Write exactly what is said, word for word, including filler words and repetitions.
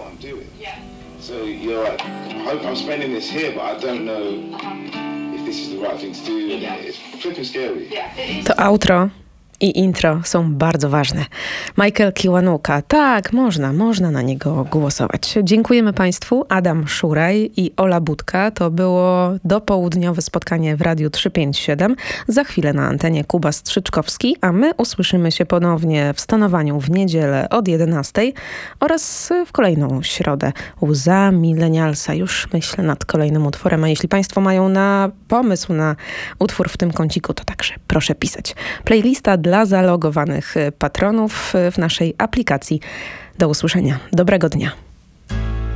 I'm doing. Yeah. So you're like, I hope I'm spending this here, but I don't know if this is the right thing to do. Yeah. It's flipping scary. Yeah. To outro i intro są bardzo ważne. Michael Kiwanuka. Tak, można, można na niego głosować. Dziękujemy Państwu. Adam Szuraj i Ola Budka. To było dopołudniowe spotkanie w Radiu trzysta pięćdziesiąt siedem. Za chwilę na antenie Kuba Strzyczkowski, a my usłyszymy się ponownie w Stanowaniu w niedzielę od jedenastej oraz w kolejną środę. Łza Milenialsa. Już myślę nad kolejnym utworem, a jeśli Państwo mają na pomysł na utwór w tym kąciku, to także proszę pisać. Playlista dla zalogowanych patronów w naszej aplikacji. Do usłyszenia. Dobrego dnia.